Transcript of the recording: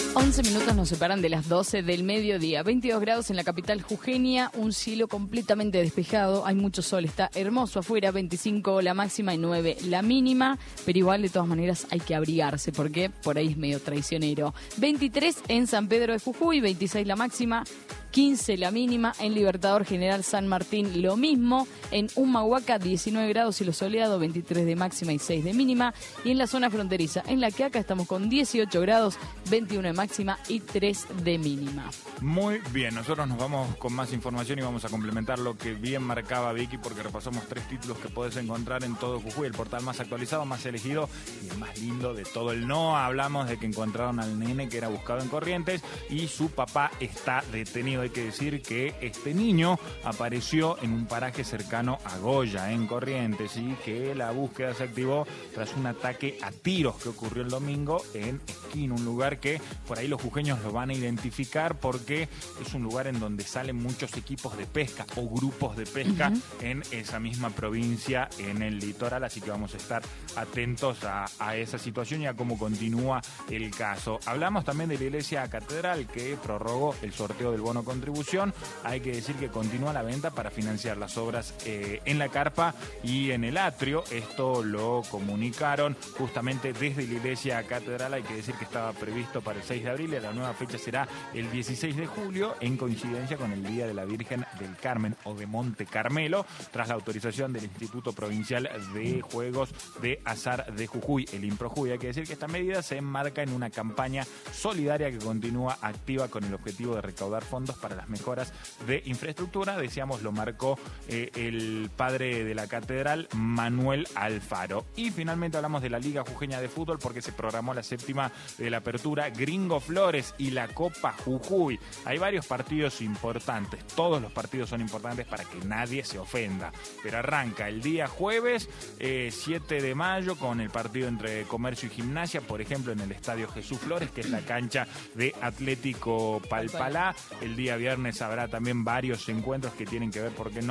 11 minutos nos separan de las 12 del mediodía. 22 grados en la capital jujeña, un cielo completamente despejado, hay mucho sol, está hermoso afuera, 25 la máxima y 9 la mínima, pero igual de todas maneras hay que abrigarse porque por ahí es medio traicionero. 23 en San Pedro de Jujuy, 26 la máxima, 15 la mínima, en Libertador General San Martín lo mismo, en Humahuaca 19 grados cielo soleado, 23 de máxima y 6 de mínima, y en la zona fronteriza, en La Quiaca estamos con 18 grados, 21 de máxima y 3 de mínima. Muy bien, nosotros nos vamos con más información y vamos a complementar lo que bien marcaba Vicky, porque repasamos 3 títulos que puedes encontrar en todo Jujuy, el portal más actualizado, más elegido y el más lindo de todo el NOA. Hablamos de que encontraron al nene que era buscado en Corrientes y su papá está detenido. Hay que decir que este niño apareció en un paraje cercano a Goya, en Corrientes, y que la búsqueda se activó tras un ataque a tiros que ocurrió el domingo en Esquina, un lugar que por ahí los jujeños lo van a identificar porque es un lugar en donde salen muchos equipos de pesca o grupos de pesca en esa misma provincia, en el litoral, así que vamos a estar atentos a esa situación y a cómo continúa el caso. Hablamos también de la Iglesia Catedral, que prorrogó el sorteo del bono contribución. Hay que decir que continúa la venta para financiar las obras en la carpa y en el atrio. Esto lo comunicaron justamente desde la Iglesia Catedral. Hay que decir que estaba previsto para el 6 de abril y la nueva fecha será el 16 de julio, en coincidencia con el Día de la Virgen del Carmen o de Monte Carmelo, tras la autorización del Instituto Provincial de Juegos de Azar de Jujuy, el INPROJUY. Hay que decir que esta medida se enmarca en una campaña solidaria que continúa activa con el objetivo de recaudar fondos para las mejoras de infraestructura. Decíamos, lo marcó el padre de la catedral, Manuel Alfaro. Y finalmente hablamos de la Liga Jujeña de Fútbol porque se programó la 7ª de la apertura Gringo Flores y la Copa Jujuy. Hay varios partidos importantes, todos los partidos son importantes para que nadie se ofenda, pero arranca el día jueves 7 de mayo con el partido entre Comercio y Gimnasia, por ejemplo en el Estadio Jesús Flores, que es la cancha de Atlético Palpalá. El día viernes habrá también varios encuentros que tienen que ver, ¿por qué no?,